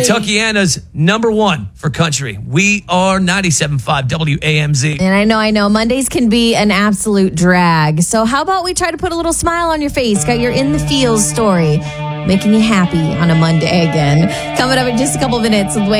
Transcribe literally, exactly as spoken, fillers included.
Kentuckiana's number one for country. We are ninety-seven point five W A M Z. And I know, I know, Mondays can be an absolute drag. So how about we try to put a little smile on your face? Got your In the Feels story, making you happy on a Monday again. Coming up in just a couple minutes with Wayne.